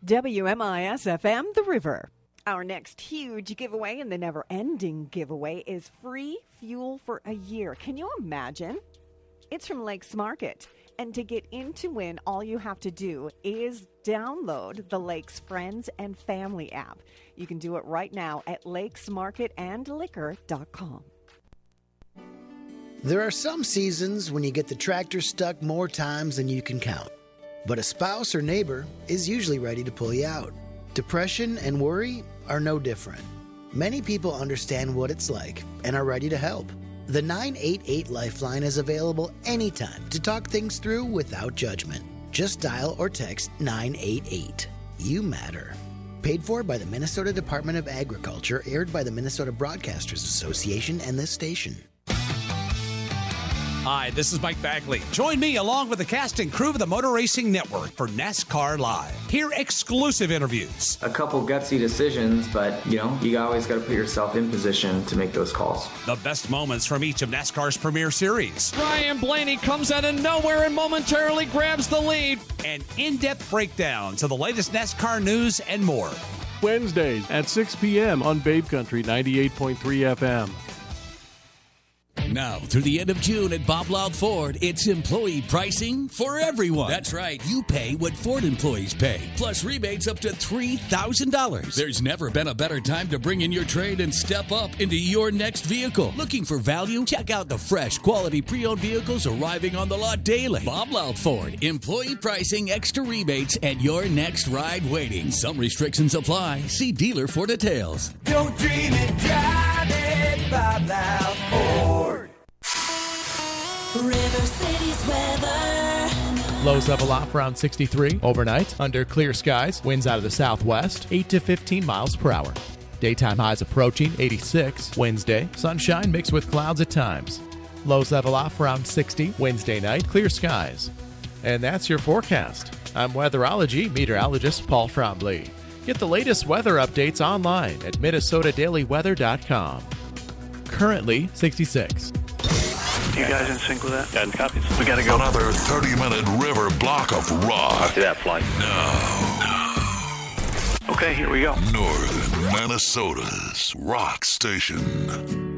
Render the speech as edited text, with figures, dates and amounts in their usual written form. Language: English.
WMIS-FM, The River. Our next huge giveaway and the never-ending giveaway is free fuel for a year. Can you imagine? It's from Lakes Market. And to get in to win, all you have to do is download the Lakes Friends and Family app. You can do it right now at lakesmarketandliquor.com. There are some seasons when you get the tractor stuck more times than you can count. But a spouse or neighbor is usually ready to pull you out. Depression and worry are no different. Many people understand what it's like and are ready to help. The 988 Lifeline is available anytime to talk things through without judgment. Just dial or text 988. You matter. Paid for by the Minnesota Department of Agriculture, aired by the Minnesota Broadcasters Association and this station. Hi, this is Mike Bagley. Join me along with the cast and crew of the Motor Racing Network for NASCAR Live. Hear exclusive interviews. A couple gutsy decisions, but, you always got to put yourself in position to make those calls. The best moments from each of NASCAR's premier series. Ryan Blaney comes out of nowhere and momentarily grabs the lead. And in-depth breakdowns of the latest NASCAR news and more. Wednesdays at 6 p.m. on Babe Country 98.3 FM. Now, through the end of June at Bob Loud Ford, it's employee pricing for everyone. That's right. You pay what Ford employees pay, plus rebates up to $3,000. There's never been a better time to bring in your trade and step up into your next vehicle. Looking for value? Check out the fresh, quality pre-owned vehicles arriving on the lot daily. Bob Loud Ford, employee pricing, extra rebates, and your next ride waiting. Some restrictions apply. See dealer for details. Don't dream it, drive it, Bob Loud Ford. River City's weather. Lows level off around 63 overnight. Under clear skies, winds out of the southwest, 8 to 15 miles per hour. Daytime highs approaching 86 Wednesday. Sunshine mixed with clouds at times. Lows level off around 60 Wednesday night. Clear skies. And that's your forecast. I'm weatherology meteorologist Paul Frombley. Get the latest weather updates online at MinnesotaDailyWeather.com. Currently 66. You guys in sync with that? And copies. We gotta go. Another 30-minute river block of rock. Do that flight. No. Okay, here we go. Northern Minnesota's rock station.